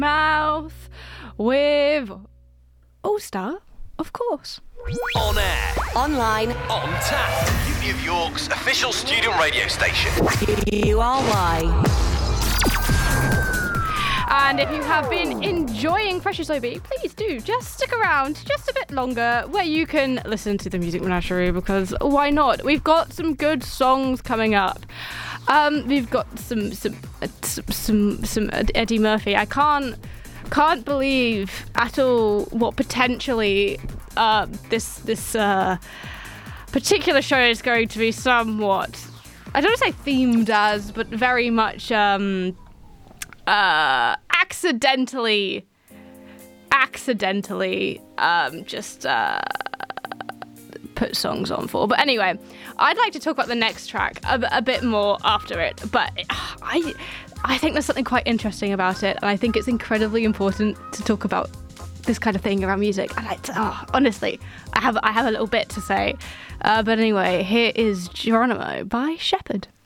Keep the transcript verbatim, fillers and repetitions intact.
Mouth with All Star, of course. On air, online, on tap. Uni of York's official student radio station. U R Y. And if you have been enjoying Freshers O B, please do just stick around just a bit longer where you can listen to the Music Menagerie, because why not? We've got some good songs coming up. Um, we've got some some uh, some, some some Eddie Murphy. I can't can't believe at all what potentially uh, this this uh, particular show is going to be somewhat, I don't want to say themed as, but very much um, uh, accidentally accidentally um, just uh, put songs on for. But anyway, I'd like to talk about the next track a, a bit more after it, but I I think there's something quite interesting about it, and I think it's incredibly important to talk about this kind of thing around music. And I, oh, honestly, I have I have a little bit to say. Uh, but anyway, here is Geronimo by Shepherd.